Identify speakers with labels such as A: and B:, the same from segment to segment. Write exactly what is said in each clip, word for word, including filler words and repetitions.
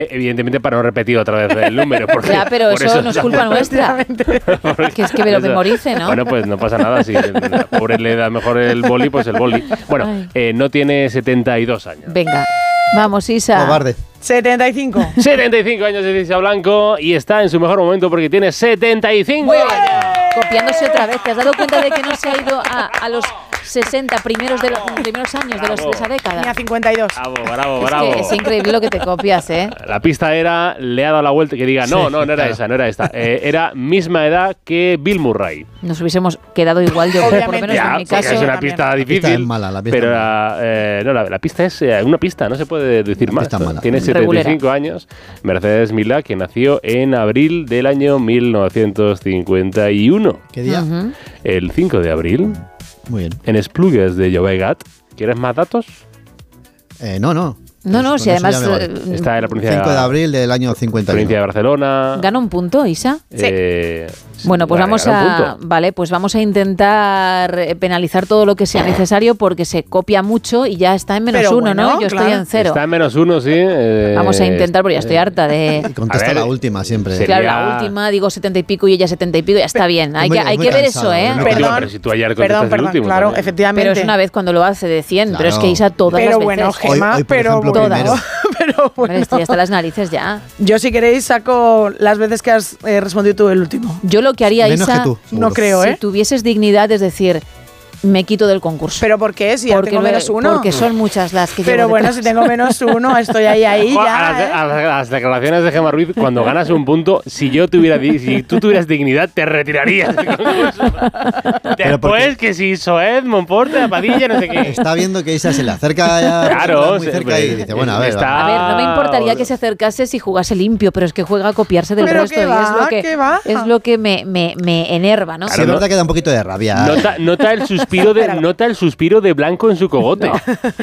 A: Evidentemente para no repetir otra vez el número. Porque,
B: ya, pero eso, eso no es culpa nuestra. Que es que me lo memorice, ¿no?
A: Bueno, pues no pasa nada. Si a pobre le da mejor el boli, pues el boli. Bueno, eh, no tiene setenta y dos años.
B: Venga, vamos, Isa.
C: Cobarde.
D: setenta y cinco.
A: setenta y cinco años de Isa Blanco y está en su mejor momento porque tiene setenta y cinco años.
B: Copiándose otra vez. ¿Te has dado cuenta de que no se ha ido a, a los sesenta primeros, de los, primeros años de, los, de esa década?
D: Ni a cincuenta y dos.
A: Bravo, bravo,
B: es
A: bravo.
B: Que es increíble lo que te copias, ¿eh?
A: La pista era, le ha dado la vuelta, que diga, no,
C: sí,
A: no, no era
C: claro.
A: esa, no era esta. Eh, era misma edad que Bill Murray.
B: Nos hubiésemos quedado igual, yo creo, por lo menos
A: Ya,
B: en mi
A: porque
B: caso.
A: es una
D: también.
A: pista
C: La
A: difícil.
C: pista es mala, la pista
A: pero
C: es
A: la, eh, no, la, la pista es eh, una pista, no se puede decir
C: La
A: más.
C: pista es mala.
A: Tiene setenta y cinco años. Mercedes Milá, que nació en abril del año mil novecientos cincuenta y uno.
C: ¿Qué día?
B: Uh-huh.
A: El cinco de abril,
C: Muy bien.
A: en Esplugues de Llobregat. ¿Quieres más datos?
C: Eh, no, no.
B: No, no,
C: Con
B: si
C: eso
B: además
C: ya me vale.
B: eh,
A: Está en la provincia
C: cinco de abril del año cincuenta y
A: provincia de
C: uno.
A: Barcelona.
B: ¿gana un punto, Isa?
A: Eh,
B: Bueno, pues
A: gana-
B: vamos
A: gana un
B: a,
A: punto.
B: vale, pues vamos a intentar eh, penalizar todo lo que sea necesario porque se copia mucho y ya está en menos
D: Pero
B: uno,
D: bueno,
B: ¿no? Yo
D: claro.
B: estoy en cero.
A: Está en menos uno, sí. eh,
B: Vamos a intentar, porque ya estoy
A: eh,
B: harta de.
C: Y contesta
A: A ver,
C: la última siempre.
A: sería-
B: Claro, la última digo setenta y pico y ella setenta y pico, ya está bien. Hay
C: muy-
B: que, hay
C: muy
B: que ver
C: cansado,
B: eso, ¿eh?
C: ¿no?
A: No,
D: Perdón,
A: pero si tú ayer
D: Perdón,
A: contestaste el
D: perdón,
A: último.
D: claro,
A: también.
D: efectivamente.
B: Pero es una vez cuando lo hace de cien, pero es que
C: Claro.
B: Isa todas
D: Pero
B: las
D: bueno,
B: veces.
D: Gemma,
C: Hoy- hoy, por
D: pero
C: ejemplo,
D: bueno.
C: primero.
D: Pero
B: Hombre,
D: bueno.
B: estoy hasta las narices ya.
D: Yo, si queréis, saco las veces que has eh, respondido tú el último.
B: Yo lo que haría,
C: Menos
B: Isa,
C: que tú, seguro.
D: No creo,
B: si
D: ¿eh?
B: tuvieses dignidad, es decir, me quito del concurso.
D: ¿Pero por qué? Si ya
B: porque,
D: tengo
B: lo-
D: menos uno.
B: porque son muchas las que
D: Pero
B: llevo
D: bueno,
B: detrás.
D: si tengo menos uno, estoy ahí, ahí,
A: Jo, a,
D: ya,
A: las,
D: ¿eh?
A: a las- a las declaraciones de Gemma Ruiz, cuando ganas un punto, si yo tuviera di- si tú tuvieras dignidad, te retirarías del concurso. Después,
C: porque-
A: que si Soed, Monforte, Padilla, no sé qué.
C: Está viendo que Isa se le acerca ya
A: Claro,
C: muy
A: se-
C: cerca y dice, bueno, a ver,
A: está-
C: va.
B: A ver, no me importaría que se acercase si jugase limpio, pero es que juega a copiarse del
D: Pero
B: resto
D: qué
B: y
D: va,
B: es lo que
D: qué va.
B: es lo que me, me, me enerva, ¿no?
C: Sí,
A: Claro,
C: es
A: no-
C: verdad que da un poquito de rabia.
A: Nota, nota el suspiro de nota el suspiro de Blanco en su cogote.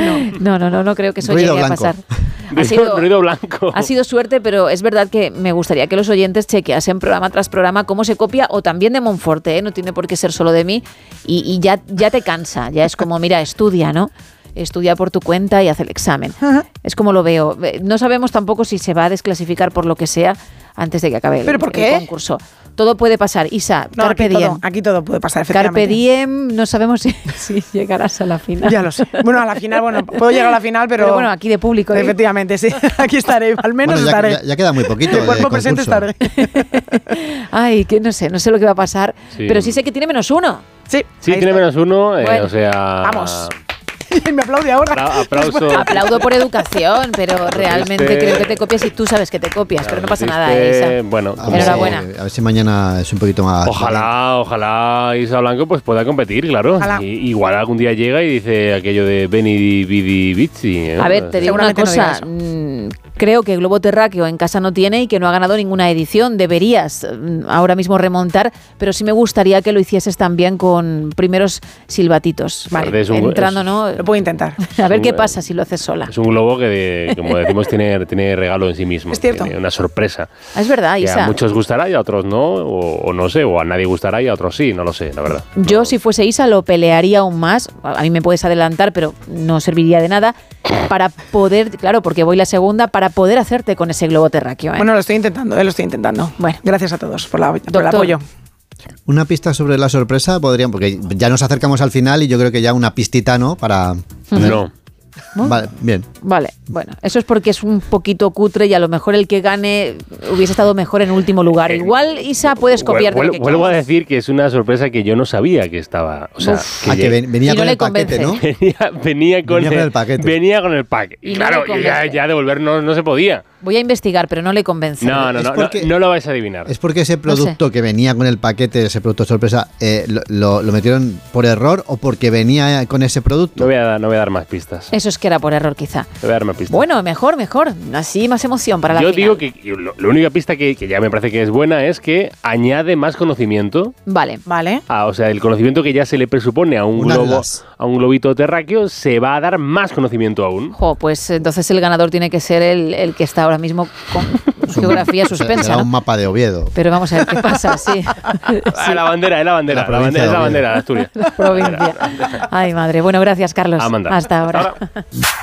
B: No, no, no, no creo que eso
C: Ruido
B: llegue
C: blanco.
B: a pasar. Ha
A: Ruido,
B: sido,
A: ruido blanco.
B: ha sido suerte, pero es verdad que me gustaría que los oyentes chequeasen programa tras programa cómo se copia, o también de Monforte, ¿eh? No tiene por qué ser solo de mí, y, y ya, ya te cansa, ya es como, mira, estudia, ¿no? Estudia por tu cuenta y haz el examen. Es como lo veo. No sabemos tampoco si se va a desclasificar por lo que sea antes de que acabe el,
D: ¿Pero por
B: el
D: qué?
B: concurso. Todo puede pasar. Isa,
D: No,
B: carpe
D: aquí
B: diem.
D: todo, aquí todo puede pasar, efectivamente.
B: Carpe diem, no sabemos si, si llegarás a la final.
D: Ya lo sé. Bueno, a la final, bueno, puedo llegar a la final, pero...
B: Pero bueno, aquí de público. ¿eh?
D: Efectivamente, sí. Aquí estaré, al menos
C: Bueno, ya,
D: estaré.
C: ya- ya queda muy poquito
D: De
C: de
D: cuerpo presente
C: concurso.
D: estaré.
B: Ay, que no sé, no sé lo que va a pasar.
A: Sí.
B: Pero sí sé que tiene menos uno.
D: Sí,
A: Sí,
D: ahí
A: tiene
D: está.
A: menos uno, eh,
B: Bueno,
A: o sea.
D: vamos. Y me aplaude ahora.
A: Apla- aplauso.
B: Aplaudo por educación, pero realmente
A: Corriste-
B: creo que te copias y tú sabes que te copias, pero no pasa nada,
A: Corriste-
B: Isa.
A: Bueno,
C: A
A: como-
C: ver si-
B: Enhorabuena.
C: A ver si mañana es un poquito más.
A: Ojalá, ojalá Isa Blanco pues pueda competir, claro.
D: Ojalá.
A: Y, igual algún día llega y dice aquello de Beni Bidi Bici. ¿eh?
B: A ver, te digo una
D: Seguramente no diga
B: cosa.
D: eso.
B: mm, creo que Globo Terráqueo en casa no tiene y que no ha ganado ninguna edición. Deberías mm, ahora mismo remontar, pero sí me gustaría que lo hicieses también con primeros silbatitos.
A: Vale, es un-
B: Entrando,
A: es-
B: ¿no?
D: Lo puedo intentar.
B: A ver
A: un-
B: qué pasa si lo haces sola.
A: Es un globo que, de- como decimos, tiene, tiene regalo en sí mismo.
D: Es cierto.
A: Tiene una sorpresa.
B: Es verdad,
A: Que
B: Isa.
A: a muchos gustará y a otros no, o, o no sé, o a nadie gustará y a otros sí, no lo sé, la verdad.
B: Yo,
A: No.
B: si fuese Isa, lo pelearía aún más. A mí me puedes adelantar, pero no serviría de nada para poder, claro, porque voy la segunda, para poder hacerte con ese globo terráqueo. ¿eh?
D: Bueno, lo estoy intentando, eh, lo estoy intentando.
B: Bueno.
D: Gracias a todos por, la, por el
B: Doctor.
D: apoyo.
C: Una pista sobre la sorpresa podrían, porque ya nos acercamos al final y yo creo que ya una pistita, ¿no? Para.
A: No.
C: Vale, bien.
B: Vale, bueno, eso es porque es un poquito cutre y a lo mejor el que gane hubiese estado mejor en último lugar. Igual, Isa, puedes copiar de
A: Vuel-
B: lo que
A: Vuelvo a
B: quieras.
A: decir que es una sorpresa que yo no sabía que estaba. O sea,
B: Uf.
C: Ah, que
A: lleg-
C: ven- venía
B: Y no
C: con
B: le
C: el paquete, ¿no?
B: convence.
A: venía, venía con
C: Venía con el paquete.
A: Venía con el pack.
B: Y
A: Y
B: no
A: claro,
B: le
A: ya,
B: convence.
A: ya devolver no, no se podía.
B: Voy a investigar, pero no le convence.
A: No, no,
C: Es
A: no, no,
C: porque-
A: no lo vais a adivinar.
C: ¿Es porque ese
B: No
C: producto
B: sé.
C: que venía con el paquete, ese producto sorpresa, eh, lo, lo- lo metieron por error o porque venía con ese
A: No
C: producto?
A: voy, a, dar- no voy a dar más pistas.
B: Eso es que era por error, quizá.
A: No voy a dar más pistas.
B: Bueno, mejor, mejor. Así más emoción para la
A: Yo
B: final.
A: digo que que lo- la única pista que, que ya me parece que es buena es que añade más conocimiento.
B: Vale.
D: Vale.
A: a- o sea, el conocimiento que ya se le presupone a un
C: Un
A: globo,
C: atlas.
A: a un globito terráqueo, se va a dar más conocimiento aún.
B: Jo, pues entonces el ganador tiene que ser el, el que está ahora mismo con geografía suspensa,
C: Será
B: ¿no?
C: un mapa de Oviedo.
B: Pero vamos a ver qué pasa, sí.
A: Ah, la bandera, es la bandera.
C: La
A: La,
C: provincia
A: bandera es la
C: de Oviedo.
A: bandera de Asturias.
B: Provincia. Ay, madre. Bueno, gracias, Carlos.
A: A mandar.
B: Hasta ahora.
A: Hasta ahora.